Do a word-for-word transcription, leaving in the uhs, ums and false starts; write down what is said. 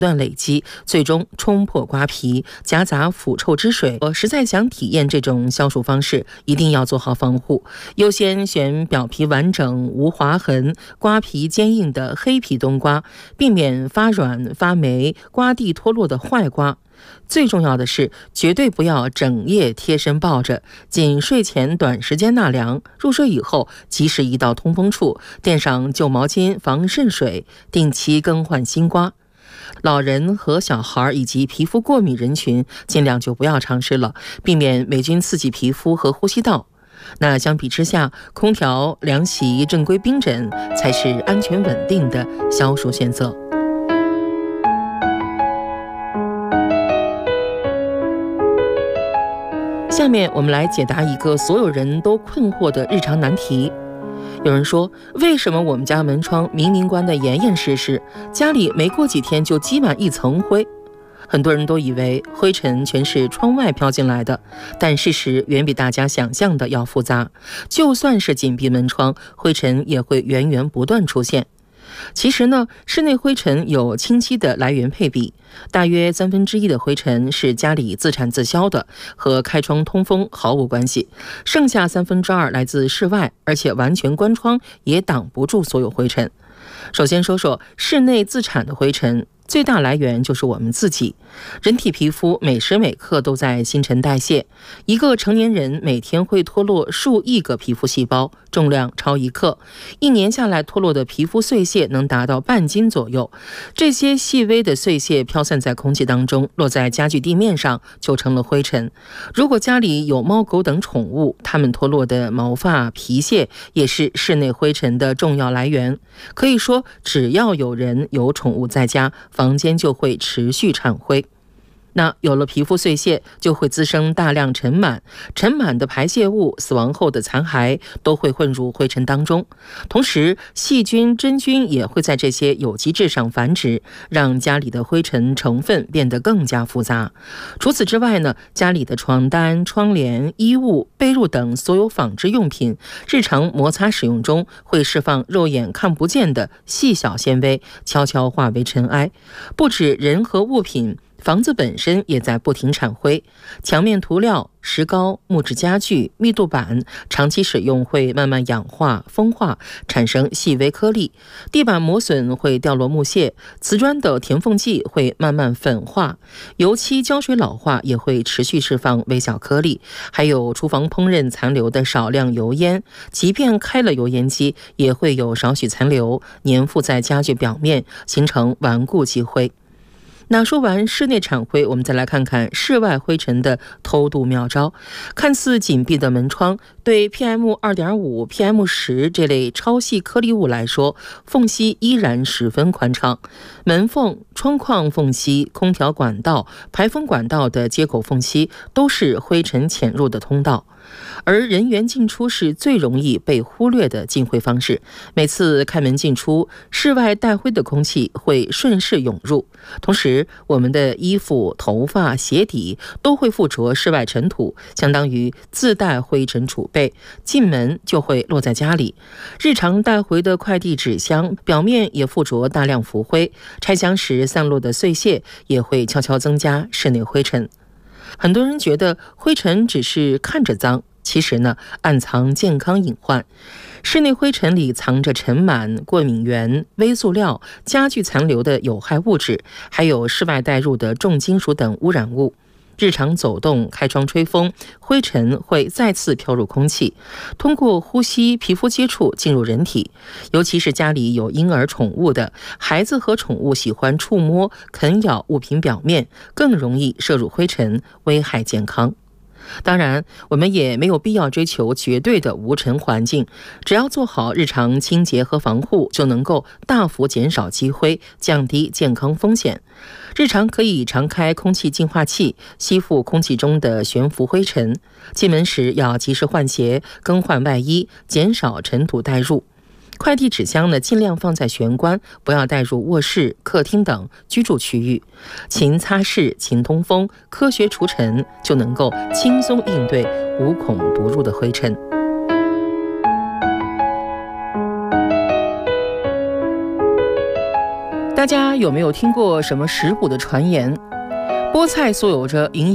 断累积，最终冲破瓜皮，夹杂腐臭之水。我实在想体验这种消暑方式，一定要做好防护，优先选表皮完整、无划痕、瓜皮坚硬的黑皮冬瓜，避免发软、发霉、瓜蒂脱落的坏瓜。最重要的是，绝对不要整夜贴身抱着，仅睡前短时间纳凉，入睡以后及时移到通风处，垫上旧毛巾防渗水，定期更换新瓜。老人和小孩以及皮肤过敏人群尽量就不要尝试了，避免霉菌刺激皮肤和呼吸道。那相比之下，空调、凉席、正规冰枕才是安全稳定的消暑选择。下面我们来解答一个所有人都困惑的日常难题。有人说，为什么我们家门窗明明关得严严实实，家里没过几天就积满一层灰？很多人都以为灰尘全是窗外飘进来的，但事实远比大家想象的要复杂。就算是紧闭门窗，灰尘也会源源不断出现。其实呢，室内灰尘有清晰的来源配比，大约三分之一的灰尘是家里自产自销的，和开窗通风毫无关系，剩下三分之二来自室外，而且完全关窗也挡不住所有灰尘。首先说说室内自产的灰尘，最大来源就是我们自己。人体皮肤每时每刻都在新陈代谢，一个成年人每天会脱落数亿个皮肤细胞，重量超一克，一年下来脱落的皮肤碎屑能达到半斤左右。这些细微的碎屑飘散在空气当中，落在家具地面上就成了灰尘。如果家里有猫狗等宠物，它们脱落的毛发、皮屑也是室内灰尘的重要来源。可以说，只要有人有宠物在家，房间就会持续产灰。那有了皮肤碎屑，就会滋生大量尘螨，尘螨的排泄物、死亡后的残骸都会混入灰尘当中。同时，细菌、真菌也会在这些有机质上繁殖，让家里的灰尘成分变得更加复杂。除此之外呢，家里的床单、窗帘、衣物、被褥等所有纺织用品，日常摩擦使用中会释放肉眼看不见的细小纤维，悄悄化为尘埃。不止人和物品，房子本身也在不停产灰，墙面涂料、石膏、木质家具、密度板长期使用会慢慢氧化、风化，产生细微颗粒；地板磨损会掉落木屑，瓷砖的填缝剂会慢慢粉化，油漆胶水老化也会持续释放微小颗粒，还有厨房烹饪残留的少量油烟，即便开了油烟机，也会有少许残留粘附在家具表面，形成顽固积灰。那说完室内产灰，我们再来看看室外灰尘的偷渡妙招。看似紧闭的门窗，对 P M 二点五、P M 十 这类超细颗粒物来说，缝隙依然十分宽敞。门缝、窗框缝隙、空调管道、排风管道的接口缝隙都是灰尘潜入的通道。而人员进出是最容易被忽略的进灰方式。每次开门进出，室外带灰的空气会顺势涌入，同时我们的衣服、头发、鞋底都会附着室外尘土，相当于自带灰尘储备，进门就会落在家里。日常带回的快递纸箱表面也附着大量浮灰，拆箱时散落的碎屑也会悄悄增加室内灰尘。很多人觉得灰尘只是看着脏，其实呢，暗藏健康隐患。室内灰尘里藏着尘螨、过敏原、微塑料、家具残留的有害物质，还有室外带入的重金属等污染物。日常走动、开窗吹风，灰尘会再次飘入空气，通过呼吸、皮肤接触进入人体。尤其是家里有婴儿、宠物的孩子和宠物，喜欢触摸、啃咬物品表面，更容易摄入灰尘，危害健康。当然，我们也没有必要追求绝对的无尘环境，只要做好日常清洁和防护，就能够大幅减少积灰，降低健康风险。日常可以常开空气净化器，吸附空气中的悬浮灰尘。进门时要及时换鞋、更换外衣，减少尘土带入。快递纸箱呢，尽量放在玄关，不要带入卧室、客厅等居住区域。勤擦拭、勤通风，科学除尘，就能够轻松应对无孔不入的灰尘。 大家有没有听过什么食补的传言？菠菜素有着营养